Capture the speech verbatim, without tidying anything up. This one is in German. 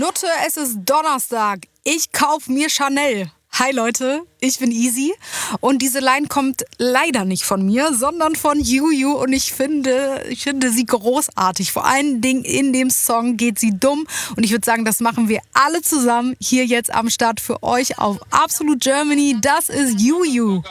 Nutte, es ist Donnerstag. Ich kauf mir Chanel. Hi Leute, ich bin Easy und diese Line kommt leider nicht von mir, sondern von Juju und ich finde, ich finde sie großartig. Vor allen Dingen in dem Song geht sie dumm und ich würde sagen, das machen wir alle zusammen hier jetzt am Start für euch auf Absolute Germany. Das ist Juju.